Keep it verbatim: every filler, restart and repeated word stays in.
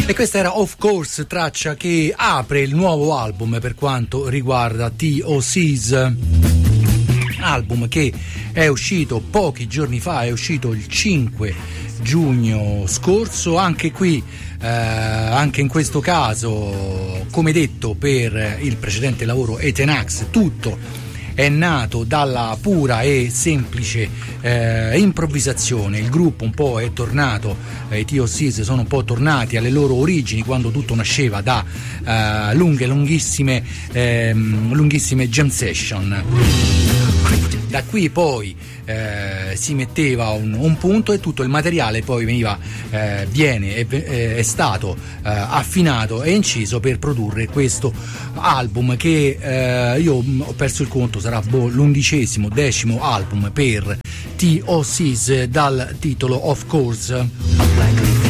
E questa era Of Course, traccia che apre il nuovo album per quanto riguarda T O C's, album che è uscito pochi giorni fa, è uscito il cinque giugno scorso. Anche qui eh, anche in questo caso, come detto per il precedente lavoro Etenax, tutto è nato dalla pura e semplice eh, improvvisazione. Il gruppo un po' è tornato, eh, i T O C's sono un po' tornati alle loro origini quando tutto nasceva da eh, lunghe, lunghissime, eh, lunghissime jam session. Da qui poi eh, si metteva un, un punto e tutto il materiale poi veniva, eh, viene, è, è stato eh, affinato e inciso per produrre questo album che eh, io ho perso il conto, sarà boh, l'undicesimo, decimo album per T O C's dal titolo Of Course.